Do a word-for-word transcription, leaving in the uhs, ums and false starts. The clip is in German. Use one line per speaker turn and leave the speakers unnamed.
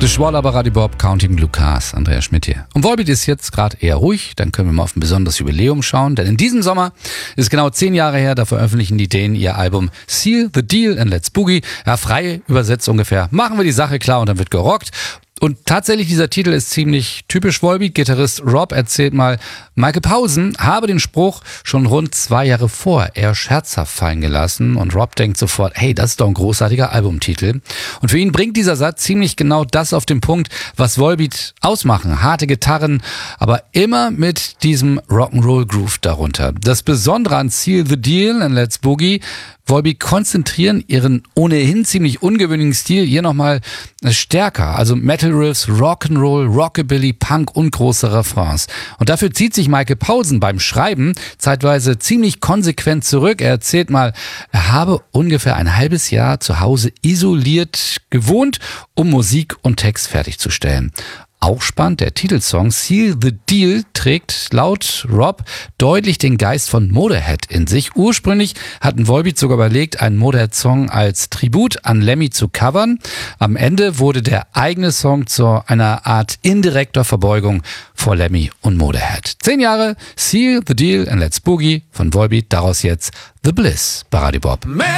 The Schwaller bei Radio Bob, Counting Blue Cars, Andreas Schmidt hier. Und Volbeat ist jetzt gerade eher ruhig, dann können wir mal auf ein besonderes Jubiläum schauen, denn in diesem Sommer ist genau zehn Jahre her, da veröffentlichen die Dänen ihr Album Seal the Deal and Let's Boogie. Ja, frei übersetzt ungefähr, machen wir die Sache klar und dann wird gerockt. Und tatsächlich, dieser Titel ist ziemlich typisch Volbeat. Gitarrist Rob erzählt mal, Michael Pausen habe den Spruch schon rund zwei Jahre vor eher scherzhaft fallen gelassen. Und Rob denkt sofort, hey, das ist doch ein großartiger Albumtitel. Und für ihn bringt dieser Satz ziemlich genau das auf den Punkt, was Volbeat ausmachen. Harte Gitarren, aber immer mit diesem Rock'n'Roll-Groove darunter. Das Besondere an Seal the Deal and Let's Boogie: Volbeat konzentrieren ihren ohnehin ziemlich ungewöhnlichen Stil hier nochmal stärker. Also Metal Riffs, Rock'n'Roll, Rockabilly, Punk und große Refrains. Und dafür zieht sich Michael Pausen beim Schreiben zeitweise ziemlich konsequent zurück. Er erzählt mal, er habe ungefähr ein halbes Jahr zu Hause isoliert gewohnt, um Musik und Text fertigzustellen. Auch spannend, der Titelsong Seal the Deal trägt laut Rob deutlich den Geist von Motorhead in sich. Ursprünglich hatten Volbeat sogar überlegt, einen Motorhead-Song als Tribut an Lemmy zu covern. Am Ende wurde der eigene Song zu einer Art indirekter Verbeugung vor Lemmy und Motorhead. Zehn Jahre Seal the Deal and Let's Boogie von Volbeat, daraus jetzt The Bliss bei Radio Bob.